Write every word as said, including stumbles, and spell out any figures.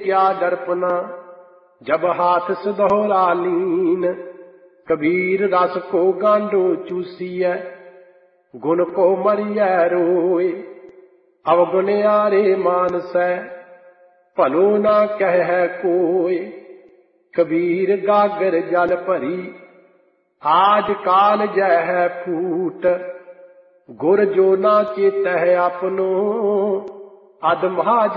क्या दर्पना, जब हाथ सदोहरा लीन। कबीर रस को गांडो चूसिय, गुण को मरिय रोए। अवगुण्यारे मानसै, भलो ना कह कोय। कबीर गागर जल भरी, आज काल जह फूट। गुर जो ना चेतह अपनो, अधमहा